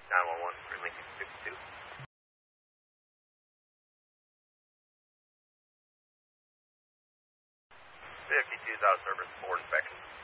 911 for Lincoln 52. 52's out service for inspection.